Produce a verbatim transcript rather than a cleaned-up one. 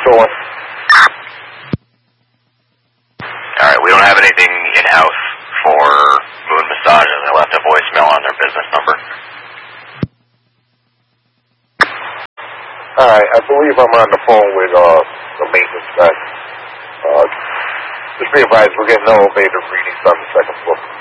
oh one. Alright, we don't have anything in-house for Moon Massages. I left a voicemail on their business number. Alright, I believe I'm on the phone with uh, the maintenance guy. Uh, just be advised, we're getting elevator readings on the second floor.